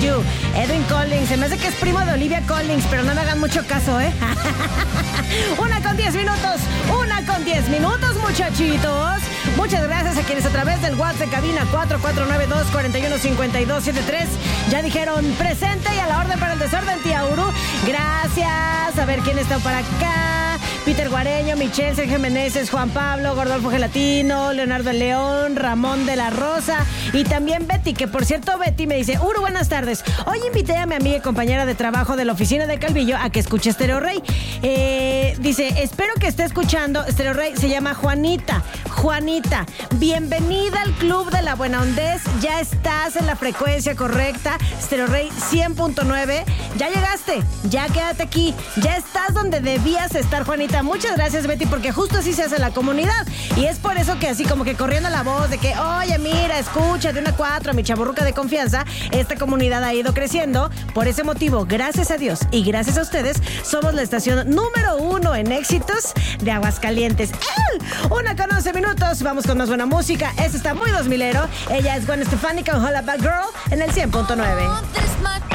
You. Edwin Collins, se me hace que es primo de Olivia Collins, pero no me hagan mucho caso, ¿eh? 1:10 minutos, muchachitos. Muchas gracias a quienes a través del WhatsApp de cabina 4492-415273 ya dijeron presente y a la orden para el desorden, tía Uru. Gracias. A ver quién está para acá. Peter Guareño, Michelle, Sergio Meneses, Juan Pablo, Gordolfo Gelatino, Leonardo León, Ramón de la Rosa y también Betty, que por cierto Betty me dice: Uru, buenas tardes. Hoy invité a mi amiga y compañera de trabajo de la oficina de Calvillo a que escuche Stereo Rey. Dice, espero que esté escuchando Stereo Rey. Se llama Juanita. Juanita, bienvenida al Club de la Buena Ondez. Ya estás en la frecuencia correcta. Stereo Rey 100.9. Ya llegaste, ya quédate aquí. Ya estás donde debías estar, Juanita. Muchas gracias, Betty, porque justo así se hace la comunidad. Y es por eso que así como que corriendo la voz de que, oye, mira, escucha de 1 a 4 a mi chavorruca de confianza, esta comunidad ha ido creciendo. Por ese motivo, gracias a Dios y gracias a ustedes, somos la estación número 1 en éxitos de Aguascalientes. 1:11 minutos. Vamos con más buena música. Esta está muy 2000ero. Ella es Gwen Stefani con Holla Back Girl en el 100.9.